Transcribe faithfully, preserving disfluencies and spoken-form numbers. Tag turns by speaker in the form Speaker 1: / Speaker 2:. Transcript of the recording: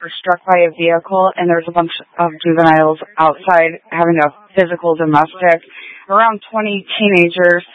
Speaker 1: were struck by a vehicle, and there's a bunch of juveniles outside having a physical domestic. Around twenty teenagers